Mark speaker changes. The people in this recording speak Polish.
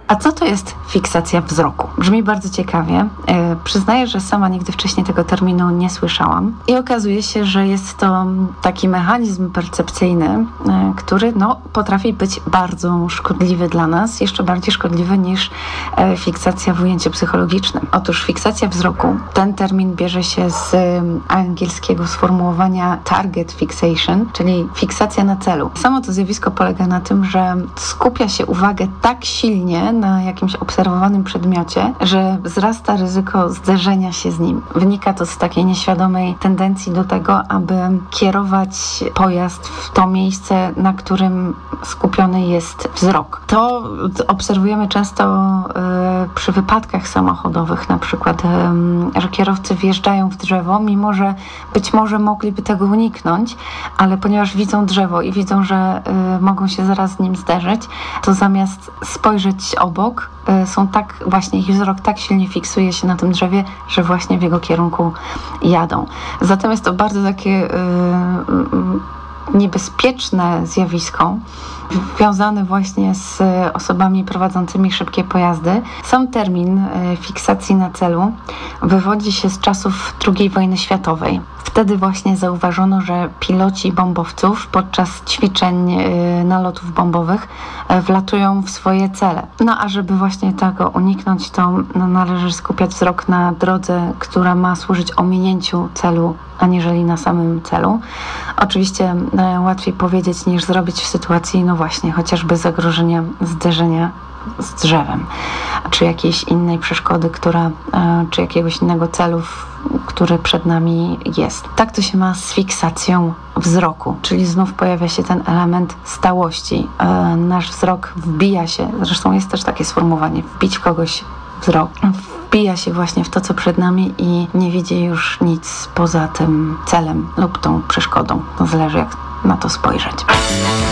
Speaker 1: A co to jest fiksacja wzroku? Brzmi bardzo ciekawie. Przyznaję, że sama nigdy wcześniej tego terminu nie słyszałam. I okazuje się, że jest to taki mechanizm percepcyjny, który potrafi być bardzo szkodliwy dla nas, jeszcze bardziej szkodliwy niż fiksacja w ujęciu psychologicznym. Otóż fiksacja wzroku, ten termin bierze się z angielskiego sformułowania target fixation, czyli fiksacja na celu. Samo to zjawisko polega na tym, że skupia się uwagę tak silnie na jakimś obserwowanym przedmiocie, że wzrasta ryzyko zderzenia się z nim. Wynika to z takiej nieświadomej tendencji do tego, aby kierować pojazd w to miejsce, na którym skupiony jest wzrok. To obserwujemy często przy wypadkach samochodowych, na przykład, że kierowcy wjeżdżają w drzewo, mimo że być może mogliby tego uniknąć, ale ponieważ widzą drzewo i widzą, że mogą się zaraz z nim zderzyć, to zamiast spojrzeć obok, ich wzrok tak silnie fiksuje się na tym drzewie, że właśnie w jego kierunku jadą. Zatem jest to bardzo takie niebezpieczne zjawisko, związane właśnie z osobami prowadzącymi szybkie pojazdy. Sam termin fiksacji na celu wywodzi się z czasów II wojny światowej. Wtedy właśnie zauważono, że piloci bombowców podczas ćwiczeń nalotów bombowych wlatują w swoje cele. A żeby właśnie tego uniknąć, to należy skupiać wzrok na drodze, która ma służyć ominięciu celu, aniżeli na samym celu. Oczywiście łatwiej powiedzieć niż zrobić w sytuacji, chociażby zagrożenia zderzenia z drzewem, czy jakiejś innej przeszkody, czy jakiegoś innego celu, który przed nami jest. Tak to się ma z fiksacją wzroku, czyli znów pojawia się ten element stałości. Nasz wzrok wbija się, zresztą jest też takie sformułowanie, wbić kogoś wzrok, wbija się właśnie w to, co przed nami i nie widzi już nic poza tym celem lub tą przeszkodą. To zależy, jak na to spojrzeć.